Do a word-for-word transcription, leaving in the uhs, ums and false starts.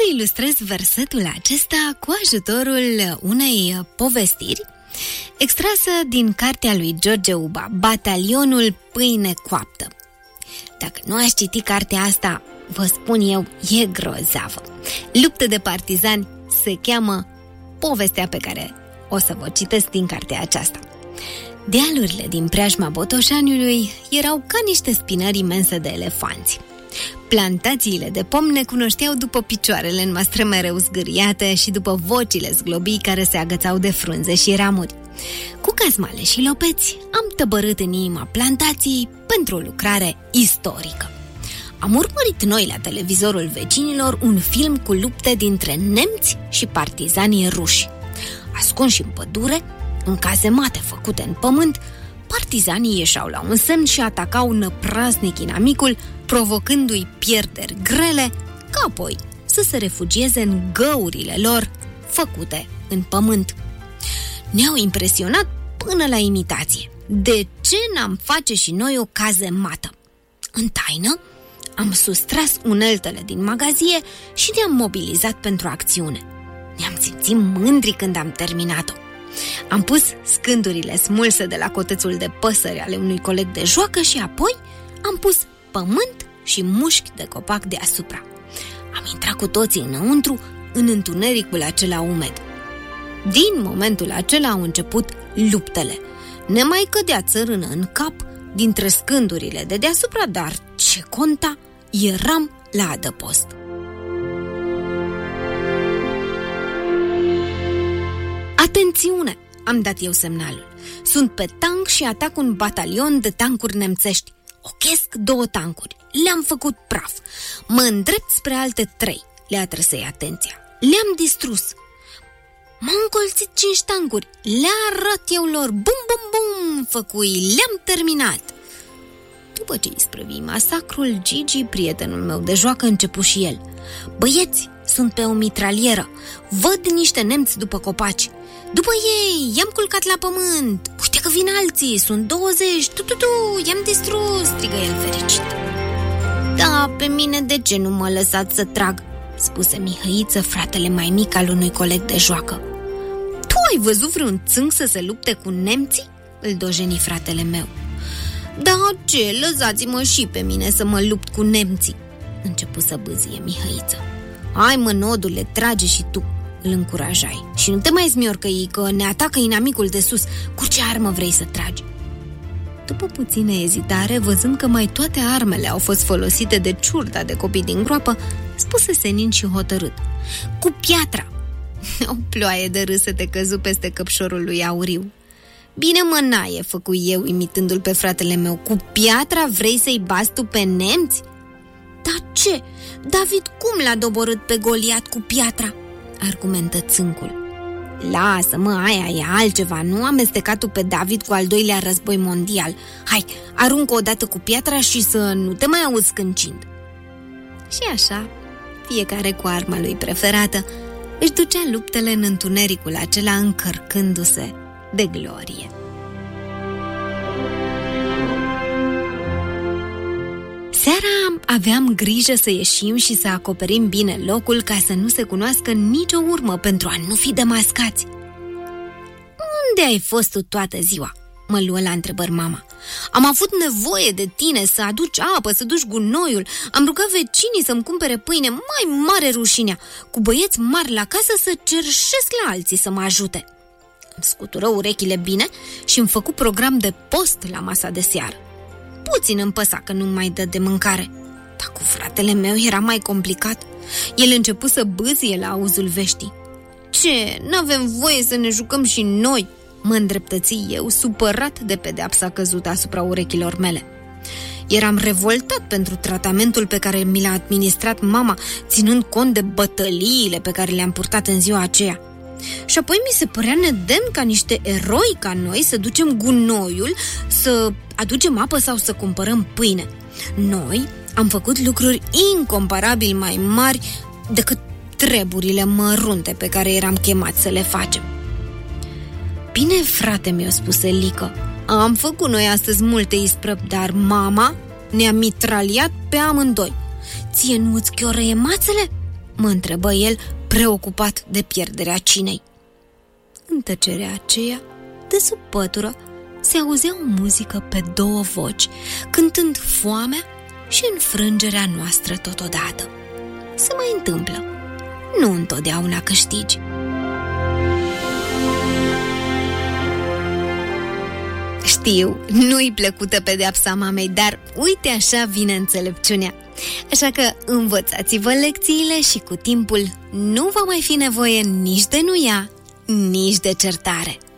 ilustrez versetul acesta cu ajutorul unei povestiri extrasă din cartea lui George Uba, Batalionul Pâine Coaptă. Dacă nu ați citit cartea asta, vă spun eu, e grozavă. Luptă de partizani se cheamă povestea pe care o să vă citesc din cartea aceasta. Dealurile din preajma Botoșaniului erau ca niște spinări imense de elefanți. Plantațiile de pom ne cunoșteau după picioarele noastre mereu zgâriate și după vocile zglobii care se agățau de frunze și ramuri. Cu cazmale și lopeți am tăbărât în inima plantației pentru o lucrare istorică. Am urmărit noi la televizorul vecinilor un film cu lupte dintre nemți și partizanii ruși. Ascunși în pădure, în cazemate făcute în pământ, partizanii ieșeau la un semn și atacau năpraznic inamicul, provocându-i pierderi grele, ca apoi să se refugieze în găurile lor făcute în pământ. Ne-au impresionat până la imitație. De ce n-am face și noi o cazemată? În taină, am sustras uneltele din magazie și ne-am mobilizat pentru acțiune. Ne-am simțit mândri când am terminat-o. Am pus scândurile smulse de la cotețul de păsări ale unui coleg de joacă și apoi am pus pământ și mușchi de copac deasupra. Am intrat cu toții înăuntru, în întunericul acela umed. Din momentul acela au început luptele. Ne mai cădea țărână în cap dintre scândurile de deasupra, dar ce conta, eram la adăpost. Atențiune! Am dat eu semnalul. Sunt pe tank și atac un batalion de tancuri nemțești. Ochesc două tancuri. Le-am făcut praf. Mă îndrept spre alte trei. Le atrăsei atenția. Le-am distrus. M-au încolțit cinci tancuri. Le arăt eu lor. Bum, bum, bum, făcui. Le-am terminat. După ce isprăvi masacrul, Gigi, prietenul meu de joacă, începu și el. Băieți, sunt pe o mitralieră. Văd niște nemți după copaci. După ei, i-am culcat la pământ. Uite că vin alții, sunt douăzeci. Tu, tu, tu, i-am distrus, strigă el fericit. Da, pe mine de ce nu mă lăsați să trag? Spuse Mihăiță, fratele mai mic al unui coleg de joacă. Tu ai văzut vreun țânc să se lupte cu nemții? Îl dojeni fratele meu. Da, ce, lăsați-mă și pe mine să mă lupt cu nemții. Începu să bâzie Mihăiță. Hai mă, nodule, trage și tu, îl încurajai. Și nu te mai zmiorcăi că ne atacă inamicul de sus. Cu ce armă vrei să tragi? După puțină ezitare, văzând că mai toate armele au fost folosite de ciurda de copii din groapă, spuse senin și hotărât. Cu piatra! O ploaie de râsete căzu peste căpșorul lui Auriu. Bine mă, naie, făcui eu, imitându-l pe fratele meu. Cu piatra vrei să-i bați tu pe nemți? Dar ce? David cum l-a doborât pe Goliat cu piatra? Argumentă țâncul. Lasă-mă, aia e altceva, nu amesteca tu pe David cu al doilea război mondial. Hai, aruncă odată cu piatra și să nu te mai auzi scâncind. Și așa, fiecare cu arma lui preferată, își ducea luptele în întunericul acela, încărcându-se de glorie. Seara aveam grijă să ieșim și să acoperim bine locul ca să nu se cunoască nicio urmă pentru a nu fi demascați. Unde ai fost tu toată ziua? Mă luă la întrebări mama. Am avut nevoie de tine să aduci apă, să duci gunoiul. Am rugat vecinii să-mi cumpere pâine, mai mare rușinea. Cu băieți mari la casă să cerșesc la alții să mă ajute. Îmi scutură urechile bine și îmi făcu program de post la masa de seară. Puțin îmi păsa că nu mai dă de mâncare, dar cu fratele meu era mai complicat. El începu să bâzie la auzul veștii. Ce, n-avem voie să ne jucăm și noi? Mă îndreptăți eu, supărat de pedeapsa căzută asupra urechilor mele. Eram revoltat pentru tratamentul pe care mi l-a administrat mama, ținând cont de bătăliile pe care le-am purtat în ziua aceea. Și apoi mi se părea nedemn ca niște eroi ca noi să ducem gunoiul, să aducem apă sau să cumpărăm pâine. Noi am făcut lucruri incomparabil mai mari decât treburile mărunte pe care eram chemați să le facem. Bine, frate, mi-a spus Elică, am făcut noi astăzi multe isprăbi, dar mama ne-a mitraliat pe amândoi. Ție nu îți chiorăie mațele? mă întrebă el, preocupat de pierderea cinei. În tăcerea aceea, de sub pătură, se auzea o muzică pe două voci, cântând foamea și înfrângerea noastră totodată. Se mai întâmplă. Nu întotdeauna câștigi. Știu, nu-i plăcută pedeapsa mamei, dar uite așa vine înțelepciunea. Așa că învățați-vă lecțiile și cu timpul nu va mai fi nevoie nici de nuia, nici de certare.